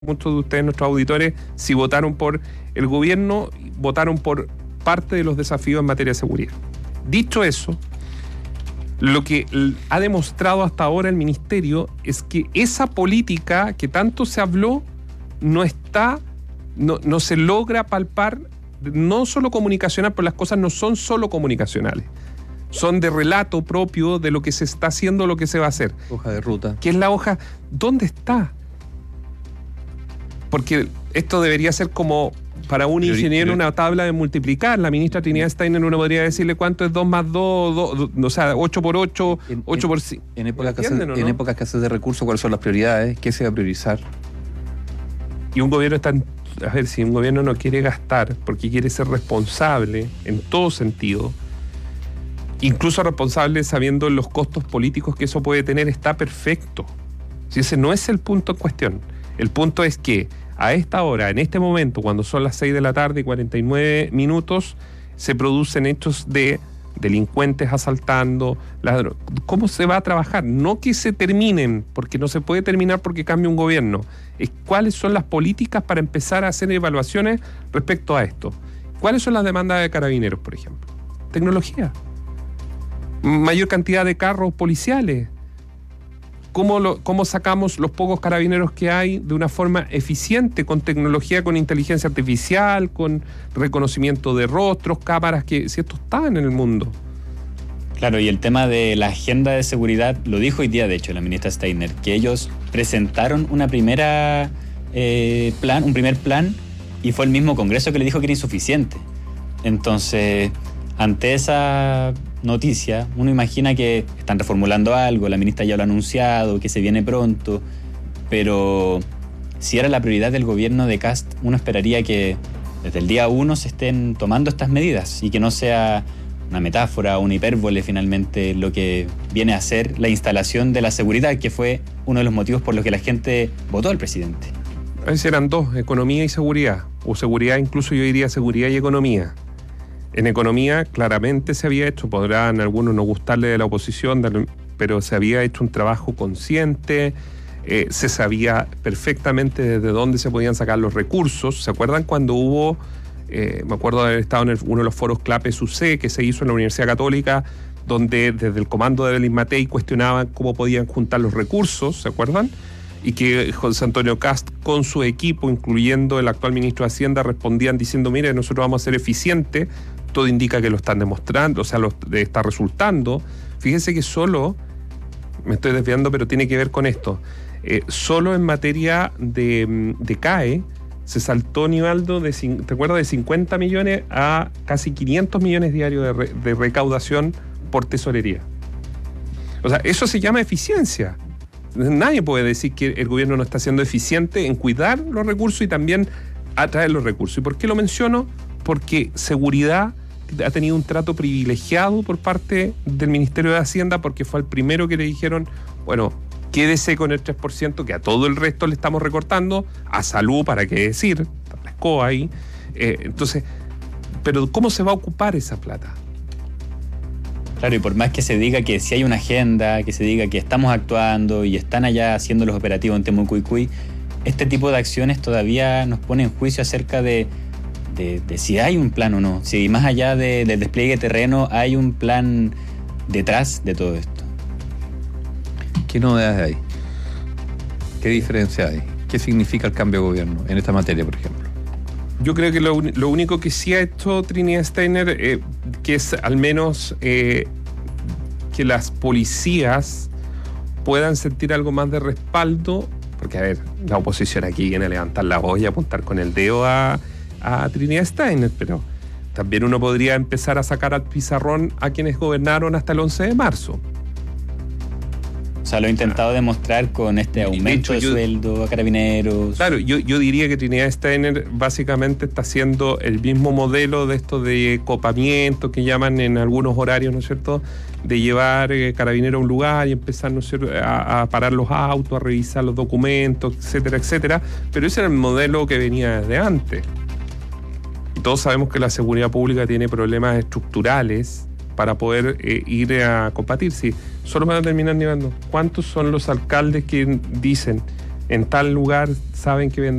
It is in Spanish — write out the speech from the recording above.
muchos de ustedes, nuestros auditores, si votaron por el gobierno, votaron por parte de los desafíos en materia de seguridad. Dicho eso, lo que ha demostrado hasta ahora el Ministerio es que esa política que tanto se habló no se logra palpar, no solo comunicacional, pero las cosas no son solo comunicacionales. Son de relato propio de lo que se está haciendo, lo que se va a hacer. Hoja de ruta. ¿Qué es la hoja? ¿Dónde está? Porque esto debería ser como para un ingeniero una tabla de multiplicar. La ministra Trinidad Steiner uno podría decirle cuánto es 2 más 2, o sea, 8 por 8, 8 por 5. En épocas que escasez de recursos, ¿cuáles son las prioridades? ¿Qué se va a priorizar? Y un gobierno está... A ver, si un gobierno no quiere gastar porque quiere ser responsable en todo sentido, incluso responsable sabiendo los costos políticos que eso puede tener, está perfecto. Si ese no es el punto en cuestión. El punto es que a esta hora, en este momento, cuando son las 6 de la tarde y 49 minutos, se producen hechos de delincuentes asaltando. ¿Cómo se va a trabajar? No que se terminen, porque no se puede terminar porque cambia un gobierno. Es cuáles son las políticas para empezar a hacer evaluaciones respecto a esto. ¿Cuáles son las demandas de carabineros, por ejemplo? Tecnología. Mayor cantidad de carros policiales. ¿Cómo sacamos los pocos carabineros que hay de una forma eficiente, con tecnología, con inteligencia artificial, con reconocimiento de rostros, cámaras, que si esto está en el mundo? Claro, y el tema de la agenda de seguridad, lo dijo hoy día, de hecho, la ministra Steiner, que ellos presentaron un primer plan, y fue el mismo Congreso que le dijo que era insuficiente. Entonces, ante esa noticia, uno imagina que están reformulando algo, la ministra ya lo ha anunciado, que se viene pronto, pero si era la prioridad del gobierno de Kast, uno esperaría que desde el día 1 se estén tomando estas medidas y que no sea una metáfora o una hipérbole finalmente lo que viene a ser la instalación de la seguridad, que fue uno de los motivos por los que la gente votó al presidente. A veces eran dos, economía y seguridad, o seguridad, incluso yo diría seguridad y economía. En economía claramente se había hecho, podrán algunos no gustarle de la oposición, pero se había hecho un trabajo consciente, se sabía perfectamente desde dónde se podían sacar los recursos. ¿Se acuerdan cuando hubo, me acuerdo de haber estado en uno de los foros CLAPE-SUC que se hizo en la Universidad Católica, donde desde el comando de Belín Matei cuestionaban cómo podían juntar los recursos, ¿se acuerdan? Y que José Antonio Kast con su equipo, incluyendo el actual ministro de Hacienda, respondían diciendo, mire, nosotros vamos a ser eficientes. Todo indica que lo están demostrando, o sea, está resultando. Fíjense que solo, me estoy desviando, pero tiene que ver con esto, solo en materia de CAE se saltó, Nivaldo, ¿te acuerdas? De 50 millones a casi 500 millones diarios de recaudación por tesorería. O sea, eso se llama eficiencia. Nadie puede decir que el gobierno no está siendo eficiente en cuidar los recursos y también atraer los recursos. ¿Y por qué lo menciono? Porque seguridad ha tenido un trato privilegiado por parte del Ministerio de Hacienda, porque fue el primero que le dijeron, bueno, quédese con el 3%, que a todo el resto le estamos recortando, a salud, ¿para qué decir? Está la escoba ahí. Entonces, pero ¿cómo se va a ocupar esa plata? Claro, y por más que se diga que si hay una agenda, que se diga que estamos actuando y están allá haciendo los operativos en Temucuicui, este tipo de acciones todavía nos pone en juicio acerca de si hay un plan o no, si más allá del despliegue terreno hay un plan detrás de todo esto. ¿Qué novedades hay? ¿Qué diferencia hay? ¿Qué significa el cambio de gobierno en esta materia, por ejemplo? Yo creo que lo único que sí ha hecho Trinidad Steiner, que es al menos que las policías puedan sentir algo más de respaldo, porque a ver, la oposición aquí viene a levantar la voz y a apuntar con el dedo a Trinidad Steiner, pero también uno podría empezar a sacar al pizarrón a quienes gobernaron hasta el 11 de marzo. O sea, lo he intentado demostrar con este aumento de sueldo a carabineros. Claro, yo diría que Trinidad Steiner básicamente está haciendo el mismo modelo de esto de copamiento que llaman en algunos horarios, ¿no es cierto?, de llevar carabineros a un lugar y empezar, ¿no es cierto?, a parar los autos, a revisar los documentos, etcétera, etcétera. Pero ese era el modelo que venía desde antes. Y todos sabemos que la seguridad pública tiene problemas estructurales para poder ir a combatir. Sí, solo para terminar, Nivaldo, ¿cuántos son los alcaldes que dicen en tal lugar saben que venden